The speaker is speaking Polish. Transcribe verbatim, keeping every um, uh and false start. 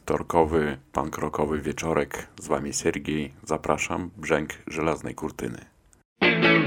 wtorkowy, punk rockowy wieczorek. Z wami Siergiej. Zapraszam. Brzęk żelaznej kurtyny.